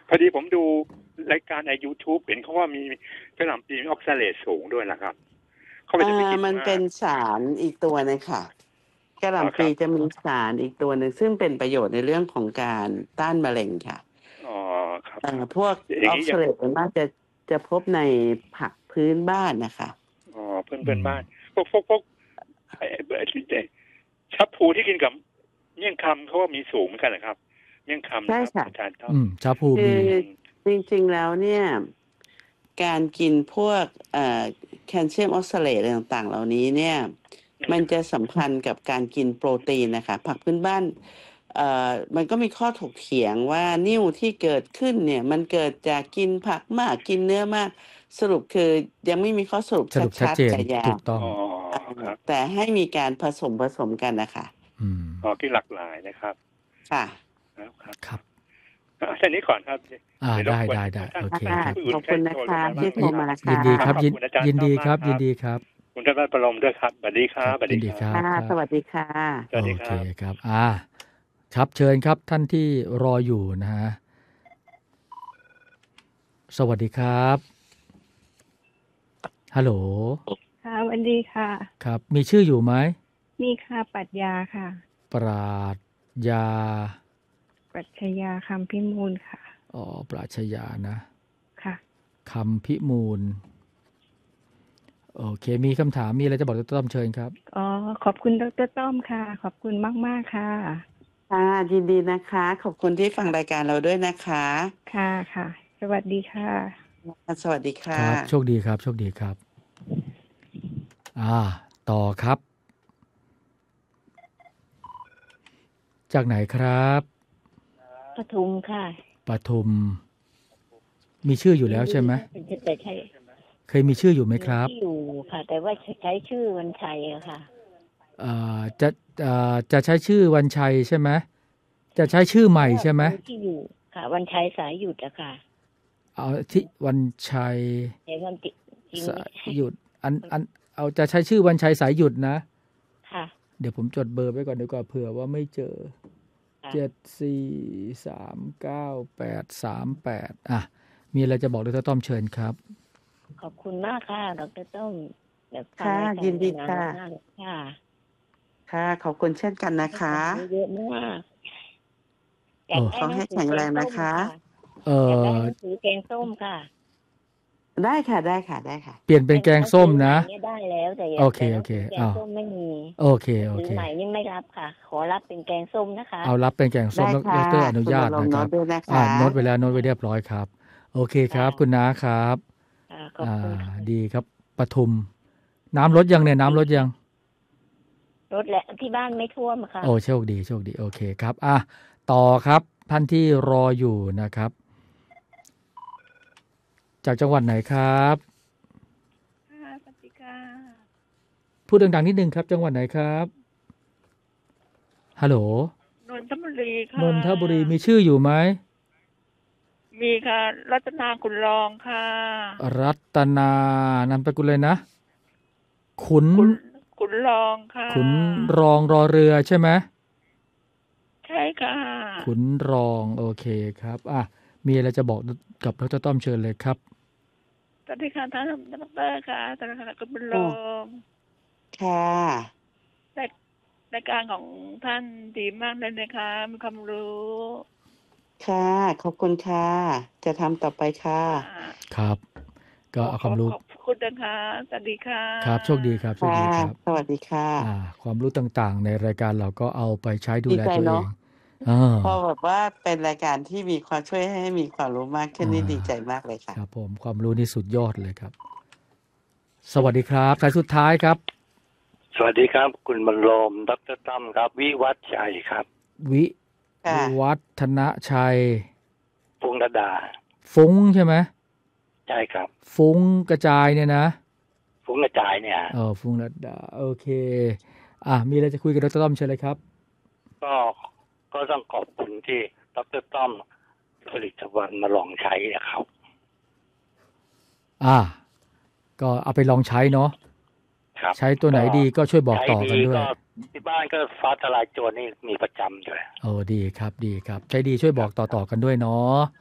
พอดีผมดูรายการใน YouTube เห็นเขาว่ามีกระหล่ำปีมีออกซาเลตสูงด้วยนะครับเขาไม่ได้ไปกินมันมาเป็กนสารอีกตัวนึงค่ะกระหล่ำครับปีจะมีสารอีกตัวหนึ่งซึ่งเป็นประโยชน์ในเรื่องของการต้านมะเร็งค่ะอ๋อครับพวกอย่างนี้ยังออกซาเลตส่วนมากจะพบในผักพื้นบ้านนะคะอ๋อเพื่อนบ้านพวกชับพลูที่กินกับเมี่ยงคำเขาว่ามีสูงเหมือนกันนะครับเมี่ยงคำนะครับอาจารย์ครับชาพูคืมีอจริงๆแล้วเนี่ยการกินพวกแคลเซียมออกซาเลตอะไรต่างๆเหล่านี้เนี่ยมันจะสัมพันธ์กับการกินโปรตีนนะคะผักพื้นบ้านมันก็มีข้อถกเถียงว่านิ่วที่เกิดขึ้นเนี่ยมันเกิดจากกินผักมากกินเนื้อมากสรุปคือยังไม่มีข้อสรุปชัดชัดเจนๆแต่ยาถูกต้องแต่ให้มีการผสมกันนะคะกินหลากหลายนะครับค่ะครับแค่นี้ก่อนครับได้โอเคขอบคุณนะคะที่โทรมาค่ะยินดีครับยินดีครับคุณท่านประโลมด้วยครับสวัสดีครับยินดีครับสวัสดีค่ะโอเคครับครับเชิญครับท่านที่รออยู่นะฮะสวัสดีครับฮัลโหลค่ะสวัสดีค่ะครับมีชื่ออยู่ไหมมีค่ะปรัชญาค่ะปรัชญาคำพิมูลค่ะปรัชญานะค่ะคำพิมูลโอเคมีคำถามมีอะไรจะบอกดร.ต้อมเชิญครับขอบคุณดร.ต้อมค่ะขอบคุณมากค่ะยินดีนะคะขอบคุณที่ฟังรายการเราด้วยนะคะค่ะสวัสดีค่ะสวัสดีค่ะครับโชคดีครับต่อครับจากไหนครับปทุมค่ะปทุมมีชื่ออยู่แล้วใช่ไหมแต่ใช่เคยมีชื่ออยู่ไหมครับอยู่ค่ะแต่ว่าใช้ชื่อวันชัยอะค่ะจะใช้ชื่อวันชัยใช่ไหมจะใช้ชื่อใหม่ใช่ไหมที่อยู่ค่ะวันชัยสายหยุดอะค่ะเอาที่วันชัยสายหยุดเอาจะใช้ชื่อวันชัยสายหยุดนะค่ะเดี๋ยวผมจดเบอร์ไว้ก่อนดีกว่าเผื่อว่าไม่เจอ74398838มีอะไรจะบอกดร.ต้อมเชิญครับขอบคุณมากค่ะดร.ต้อมค่ะยินดีค่ะขอบคุณเช่นกันนะคะเยอะมากขอให้แข็งแรงนะคะถือแกงส้มค่ะได้ค่ะเปลี่ยนเป็นแกงส้มนะได้แล้วแต่โอเคแกงส้มไม่มีโอเคใหม่ยังไม่รับค่ะขอรับเป็นแกงส้มนะคะเอารับเป็นแกงส้มดร.อนุญาตนะครับโน้ตไว้แล้วโน้ตไว้เรียบร้อยครับโอเคครับคุณน้าครับดีครับปทุมน้ำลดยังเนี่ยน้ำลดยังลดแล้วที่บ้านไม่ท่วมค่ะโอ้โชคดีโอเคครับต่อครับท่านที่รออยู่นะครับจากจังหวัดไหนครับสวัสดีค่ะพูดดังๆนิดนึงครับจังหวัดไหนครับฮัลโหลนนทบุรีค่ะนนทบุรีมีชื่ออยู่ไหมมีค่ะรัตนาขุนรองค่ะรัตนานามสกุลเลยนะขุนรองค่ะขุนรองรอเรือใช่ไหมใช่ค่ะขุนรองโอเคครับมีอะไรจะบอกกับดร.ต้อมเชิญเลยครับสวัสดีค่ะท่านดร.ค่ะสวัสดีค่ะคุณบุญรอมค่ะรายการของท่านดีมากเลยนะคะมีความรู้ค่ะขอบคุณค่ะจะทำต่อไปค่ะครับก็เอาความรู้ขอบคุณนะคะสวัสดีค่ะครับโชคดีครับสวัสดีค่ะความรู้ต่างๆในรายการเราก็เอาไปใช้ดูแลตัวเองพอแบบว่าเป็นรายการที่มีความช่วยให้มีความรู้มากขึ้นนี่ดีใจมากเลยค่ะครับผมความรู้นี่สุดยอดเลยครับสวัสดีครับสายสุดท้ายครับสวัสดีครับคุณบรรลมดร.ต้อมครับวิวัฒน์ชัยครับวิวัฒนชัยฟุ้งระดาฟุ้งใช่ไหมใช่ครับฟุ้งกระจายเนี่ยนะฟุ้งกระจายเนี่ยฟุ้งระดาโอเคมีอะไรจะคุยกับดร.ต้อมเชิญเลยครับก็ต้องขอบคุณที่ดร.ต้อมผลิตภัณฑ์มาลองใช้นะครับก็เอาไปลองใช้เนาะใช้ตัวไหนดีก็ช่วยบอกต่อกันด้วยที่บ้านก็ฟ้าทลายโจรนี่มีประจำด้วยดีครับใช้ดีช่วยบอกต่อกันด้วยเนาะ